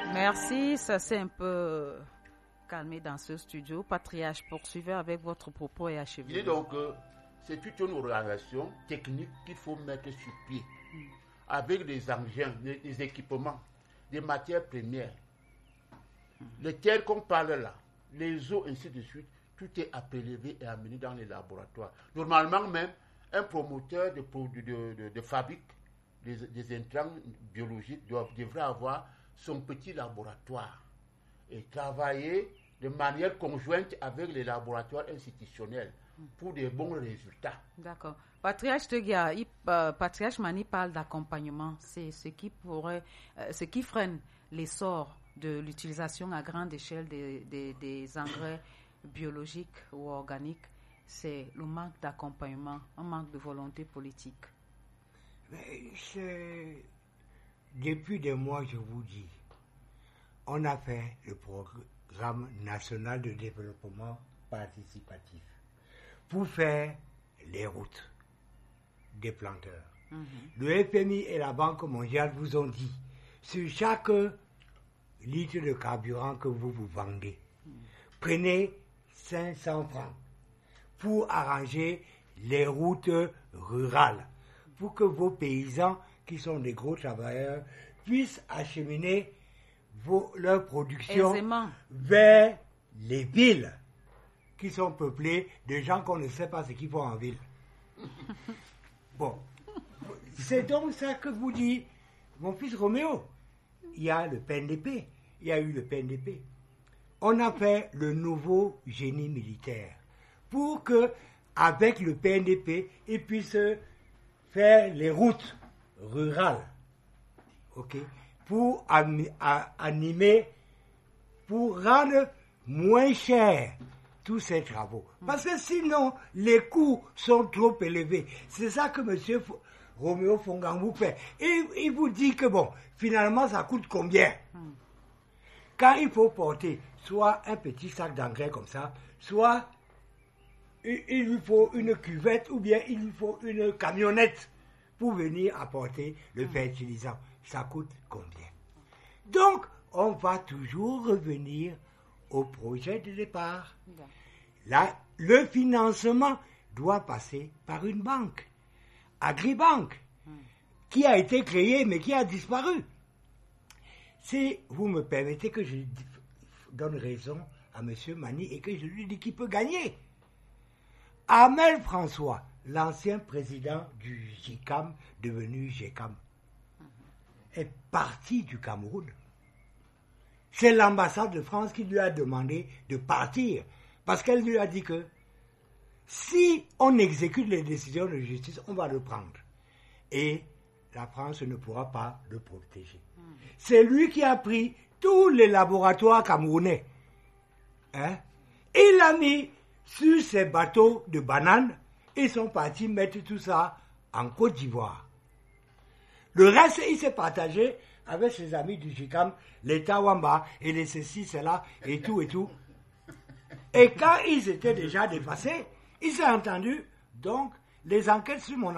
Merci, ça s'est un peu calmé dans ce studio. Patriarche, poursuivez avec votre propos et achevez. Il est donc, c'est toute une organisation technique qu'il faut mettre sur pied, avec des engins, des équipements, des matières premières. Les terres qu'on parle là, les eaux, ainsi de suite, tout est à prélever et amené dans les laboratoires. Normalement même, un promoteur de fabrique des intrants biologiques devrait avoir son petit laboratoire et travailler de manière conjointe avec les laboratoires institutionnels pour des bons résultats. D'accord. Patriarche Tegia, Patriarche Mani parle d'accompagnement. C'est ce qui freine l'essor de l'utilisation à grande échelle des engrais biologiques ou organiques. C'est le manque d'accompagnement, un manque de volonté politique. Depuis des mois, je vous dis, on a fait le programme national de développement participatif pour faire les routes des planteurs. Le FMI et la Banque mondiale vous ont dit, sur chaque litre de carburant que vous vendez, prenez 500 francs pour arranger les routes rurales, pour que vos paysans, qui sont des gros travailleurs, puissent acheminer leur production aisément vers les villes, qui sont peuplées de gens qu'on ne sait pas ce qu'ils font en ville. Bon, c'est donc ça que vous dit mon fils Roméo. Il y a le PNDP, il y a eu le PNDP. On a fait le nouveau génie militaire pour que, avec le PNDP, ils puissent faire les routes rurales, ok, pour animer, pour rendre moins cher tous ces travaux. Parce que sinon, les coûts sont trop élevés. C'est ça que M. Roméo Fongangou fait. Et il vous dit que, bon, finalement, ça coûte combien? Quand il faut porter soit un petit sac d'engrais comme ça, soit il lui faut une cuvette ou bien il lui faut une camionnette pour venir apporter le fertilisant. Ça coûte combien? Donc, on va toujours revenir au projet de départ. Là, le financement doit passer par une banque, Agribank, qui a été créée mais qui a disparu. Si vous me permettez que je donne raison à M. Mani et que je lui dis qu'il peut gagner. Amel François, l'ancien président du GICAM, devenu GECAM, est parti du Cameroun. C'est l'ambassade de France qui lui a demandé de partir, parce qu'elle lui a dit que si on exécute les décisions de justice, on va le prendre. Et la France ne pourra pas le protéger. C'est lui qui a pris tous les laboratoires camerounais. Il l'a mis sur ses bateaux de bananes. Ils sont partis mettre tout ça en Côte d'Ivoire. Le reste, il s'est partagé avec ses amis du GICAM, les Tawamba et les ceci, cela, et tout, et tout. Et quand ils étaient déjà dépassés, il s'est entendu, donc, les enquêtes sur mon